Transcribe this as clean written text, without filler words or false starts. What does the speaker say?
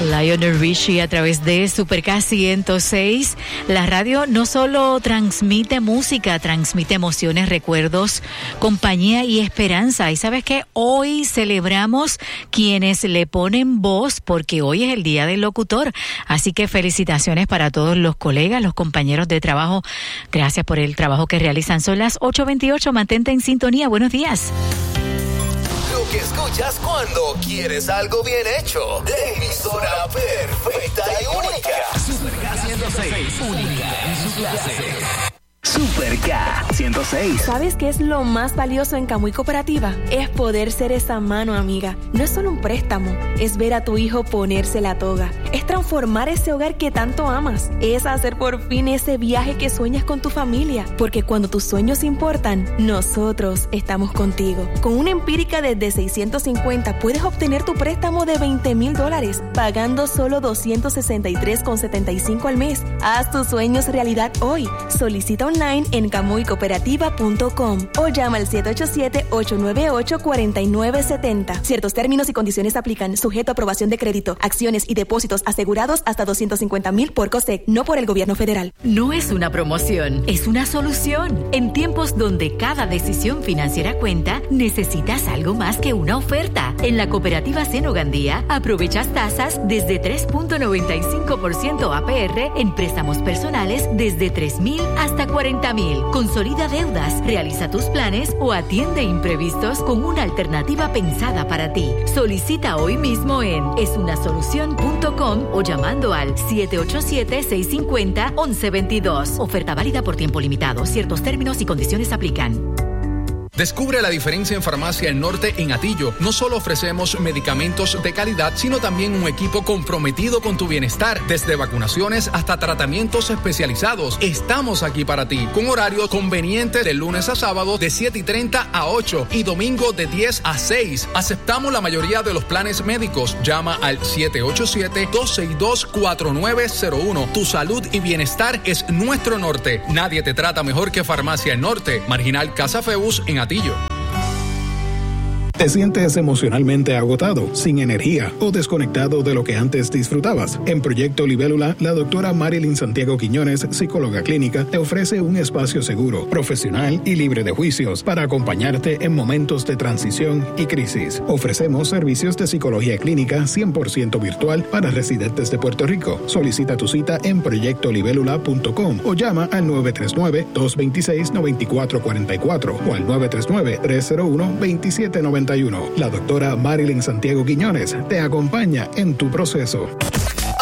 Lionel Richie a través de Super K 106. La radio no solo transmite música, transmite emociones, recuerdos, compañía y esperanza. Y ¿sabes qué? Hoy celebramos quienes le ponen voz, porque hoy es el Día del Locutor. Así que felicitaciones para todos los colegas, los compañeros de trabajo. Gracias por el trabajo que realizan. Son las 8:28. Mantente en sintonía. Buenos días. Lo que escuchas cuando quieres algo bien hecho. De emisora perfecta y única. Super K 106. Única en su clase. Super K 106. ¿Sabes qué es lo más valioso en Camuy Cooperativa? Es poder ser esa mano amiga. No es solo un préstamo, es ver a tu hijo ponerse la toga. Es transformar ese hogar que tanto amas. Es hacer por fin ese viaje que sueñas con tu familia. Porque cuando tus sueños importan, nosotros estamos contigo. Con una empírica desde 650 puedes obtener tu préstamo de $20,000, pagando solo $263.75 al mes. Haz tus sueños realidad hoy. Solicita online en camuycooperativa.com o llama al 787-898-4970. Ciertos términos y condiciones aplican, sujeto a aprobación de crédito, acciones y depósitos asegurados hasta $250,000 por COSEC, no por el gobierno federal. No es una promoción, es una solución. En tiempos donde cada decisión financiera cuenta, necesitas algo más que una oferta. En la cooperativa Seno Gandía, aprovechas tasas desde 3.95% APR en préstamos personales desde $3,000 hasta $40,000. Consolida deudas, realiza tus planes o atiende imprevistos con una alternativa pensada para ti. Solicita hoy mismo en esunasolucion.com o llamando al 787-650-1122. Oferta válida por tiempo limitado. Ciertos términos y condiciones aplican. Descubre la diferencia en Farmacia El Norte en Atillo. No solo ofrecemos medicamentos de calidad, sino también un equipo comprometido con tu bienestar. Desde vacunaciones hasta tratamientos especializados. Estamos aquí para ti, con horario conveniente de lunes a sábado de 7:30 a 8 y domingo de 10 a 6. Aceptamos la mayoría de los planes médicos. Llama al 787-262-4901. Tu salud y bienestar es nuestro norte. Nadie te trata mejor que Farmacia El Norte. Marginal Casa Feus en Atillo. ¿Te sientes emocionalmente agotado, sin energía o desconectado de lo que antes disfrutabas? En Proyecto Libélula, la doctora Marilyn Santiago Quiñones, psicóloga clínica, te ofrece un espacio seguro, profesional y libre de juicios para acompañarte en momentos de transición y crisis. Ofrecemos servicios de psicología clínica 100% virtual para residentes de Puerto Rico. Solicita tu cita en proyectolibélula.com o llama al 939-226-9444 o al 939-301-2790. La doctora Marilyn Santiago Quiñones te acompaña en tu proceso.